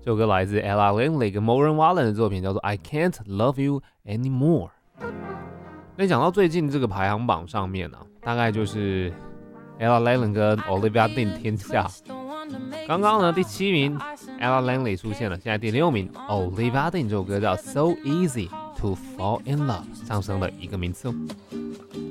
这首歌来自 Ella Langley 跟 Morgan Wallen 的作品，叫做 I Can't Love You Anymore。那讲到最近这个排行榜上面呢、大概就是 Ella Langley 跟 Olivia Dean 天下。刚刚呢第7名 Ella Langley 出现了，现在第6名 Olivia Dean 这首歌叫 So Easy to Fall in Love 上升了1个名次哦。